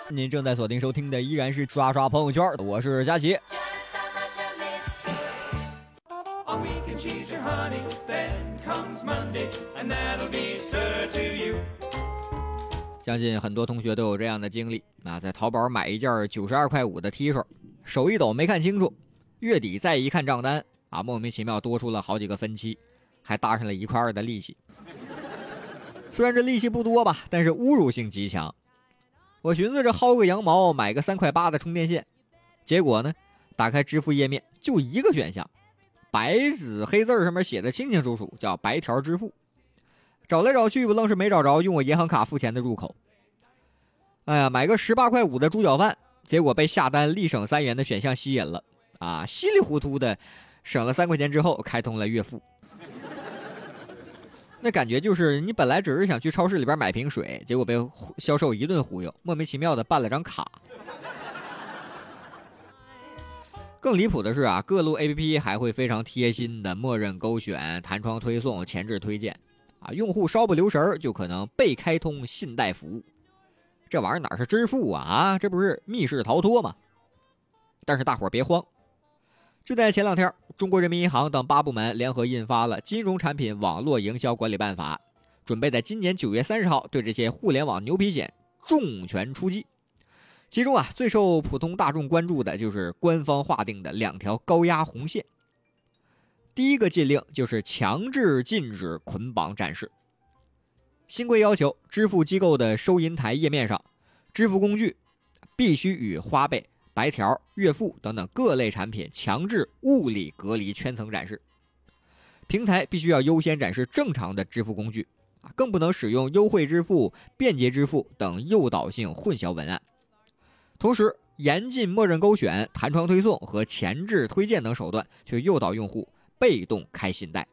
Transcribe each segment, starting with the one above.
您正在锁定收听的依然是刷刷朋友圈，我是佳琪。相信很多同学都有这样的经历啊，在淘宝买一件92.5块的 T 恤，手一抖没看清楚，月底再一看账单啊，莫名其妙多出了好几个分期，还搭上了1.2块的利息。虽然这利息不多吧，但是侮辱性极强。我寻思着薅个羊毛买个3.8块的充电线，结果呢，打开支付页面就一个选项，白纸黑字上面写的清清楚楚，叫白条支付。找来找去，我愣是没找着用我银行卡付钱的入口。哎呀，买个18.5块的猪脚饭，结果被下单立省3元的选项吸引了啊，稀里糊涂的省了3块钱之后，开通了月付。那感觉就是你本来只是想去超市里边买瓶水，结果被销售一顿忽悠，莫名其妙的办了张卡。更离谱的是啊，各路 APP 还会非常贴心的默认勾选弹窗推送、前置推荐啊，用户稍不留神就可能被开通信贷服务。这玩意儿哪是支付啊，这不是密室逃脱吗？但是大伙儿别慌，就在前2天，中国人民银行等8部门联合印发了《金融产品网络营销管理办法》，准备在今年9月30号对这些互联网牛皮癣重拳出击。其中啊，最受普通大众关注的就是官方划定的2条高压红线。第一个禁令就是强制禁止捆绑展示。新规要求支付机构的收银台页面上，支付工具必须与花呗、白条、月付等等各类产品强制物理隔离圈层展示。平台必须要优先展示正常的支付工具，更不能使用优惠支付、便捷支付等诱导性混淆文案。同时，严禁默认勾选、弹窗推送和前置推荐等手段去诱导用户被动开信贷。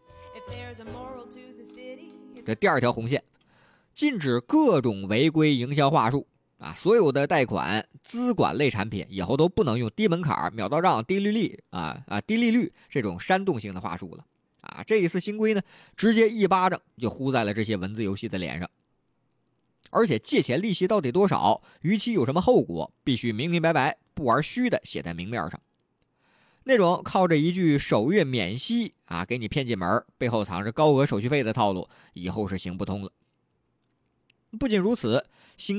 这第2条红线，禁止各种违规营销话术啊！所有的贷款、资管类产品以后都不能用低门槛、秒到账、低利率这种煽动性的话术了啊！这一次新规呢，直接一巴掌就呼在了这些文字游戏的脸上。而且借钱利息到底多少，逾期有什么后果，必须明明白白，不玩虚的写在明面上。那种靠着一句首月免息啊给你骗进门，背后藏着高额手续费的套路，以后是行不通了。不仅如此，